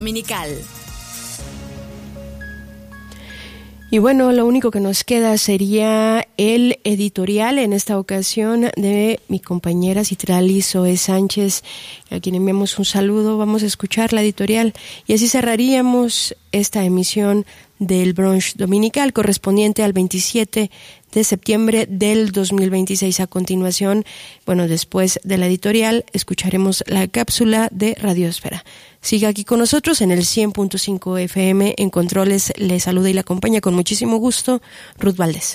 Dominical. Y bueno, lo único que nos queda sería el editorial, en esta ocasión de mi compañera Citlali Zoe Sánchez, a quien enviamos un saludo. Vamos a escuchar la editorial y así cerraríamos esta emisión del Brunch Dominical correspondiente al 27 de septiembre del 2026. A continuación, después de la editorial, escucharemos la cápsula de Radiosfera. Siga aquí con nosotros en el 100.5 FM. En controles le saluda y le acompaña con muchísimo gusto Ruth Valdés.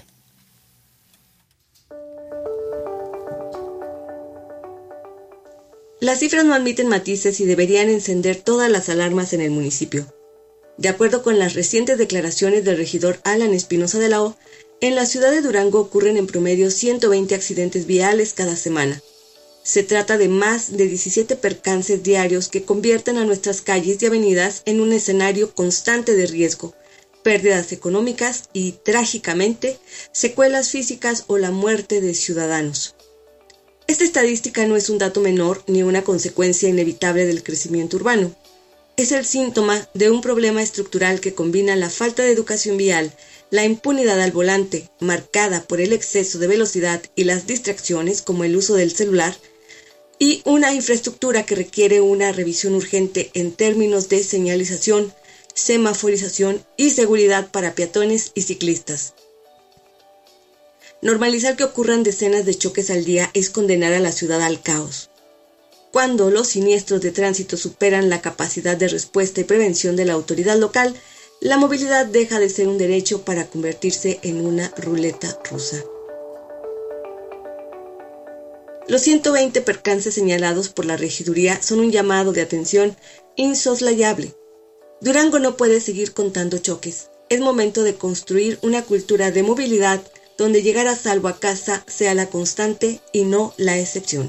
Las cifras no admiten matices y deberían encender todas las alarmas en el municipio. De acuerdo con las recientes declaraciones del regidor Alan Espinosa de la O, en la ciudad de Durango ocurren en promedio 120 accidentes viales cada semana. Se trata de más de 17 percances diarios que convierten a nuestras calles y avenidas en un escenario constante de riesgo, pérdidas económicas y, trágicamente, secuelas físicas o la muerte de ciudadanos. Esta estadística no es un dato menor ni una consecuencia inevitable del crecimiento urbano. Es el síntoma de un problema estructural que combina la falta de educación vial, la impunidad al volante, marcada por el exceso de velocidad y las distracciones como el uso del celular, y una infraestructura que requiere una revisión urgente en términos de señalización, semaforización y seguridad para peatones y ciclistas. Normalizar que ocurran decenas de choques al día es condenar a la ciudad al caos. Cuando los siniestros de tránsito superan la capacidad de respuesta y prevención de la autoridad local, la movilidad deja de ser un derecho para convertirse en una ruleta rusa. Los 120 percances señalados por la regiduría son un llamado de atención insoslayable. Durango no puede seguir contando choques. Es momento de construir una cultura de movilidad donde llegar a salvo a casa sea la constante y no la excepción.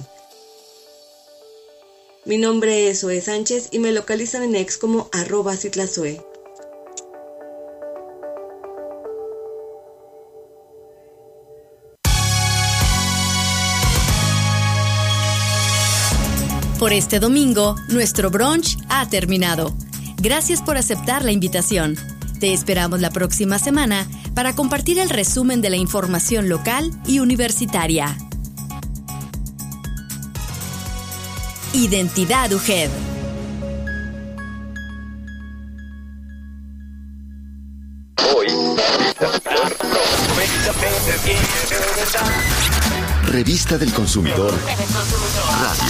Mi nombre es Zoe Sánchez y me localizan en X como @citlazoe. Por este domingo, nuestro brunch ha terminado. Gracias por aceptar la invitación. Te esperamos la próxima semana para compartir el resumen de la información local y universitaria. Identidad UGED. Revista del Consumidor Radio.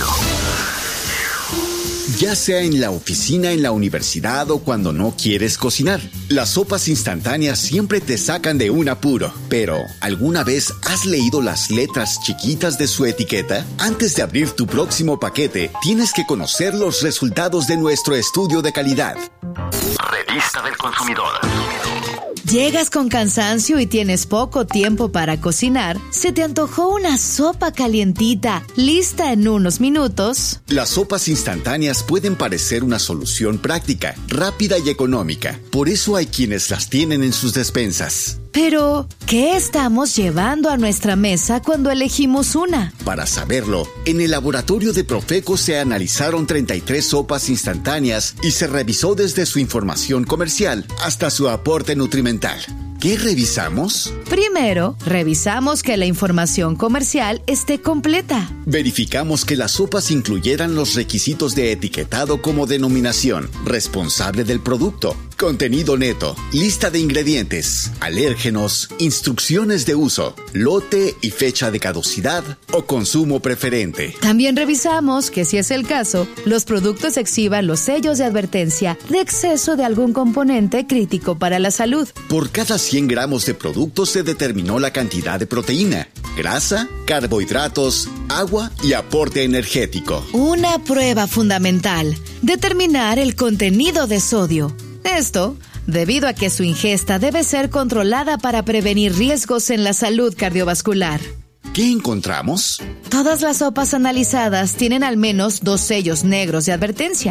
Ya sea en la oficina, en la universidad o cuando no quieres cocinar, las sopas instantáneas siempre te sacan de un apuro. Pero, ¿alguna vez has leído las letras chiquitas de su etiqueta? Antes de abrir tu próximo paquete, tienes que conocer los resultados de nuestro estudio de calidad. Revista del Consumidor. Llegas con cansancio y tienes poco tiempo para cocinar. ¿Se te antojó una sopa calientita, lista en unos minutos? Las sopas instantáneas pueden parecer una solución práctica, rápida y económica. Por eso hay quienes las tienen en sus despensas. Pero, ¿qué estamos llevando a nuestra mesa cuando elegimos una? Para saberlo, en el laboratorio de Profeco se analizaron 33 sopas instantáneas y se revisó desde su información comercial hasta su aporte nutrimental. ¿Qué revisamos? Primero, revisamos que la información comercial esté completa. Verificamos que las sopas incluyeran los requisitos de etiquetado como denominación, responsable del producto, contenido neto, lista de ingredientes, alérgenos, instrucciones de uso, lote y fecha de caducidad o consumo preferente. También revisamos que, si es el caso, los productos exhiban los sellos de advertencia de exceso de algún componente crítico para la salud. Por cada 100 gramos de producto se determinó la cantidad de proteína, grasa, carbohidratos, agua y aporte energético. Una prueba fundamental: determinar el contenido de sodio. Esto debido a que su ingesta debe ser controlada para prevenir riesgos en la salud cardiovascular. ¿Qué encontramos? Todas las sopas analizadas tienen al menos 2 sellos negros de advertencia.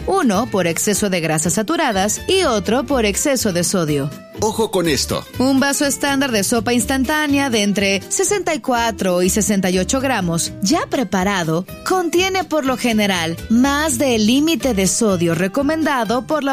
uno por exceso de grasas saturadas y otro por exceso de sodio. Ojo con esto. Un vaso estándar de sopa instantánea de entre 64 y 68 gramos, ya preparado, contiene por lo general más del límite de sodio recomendado por la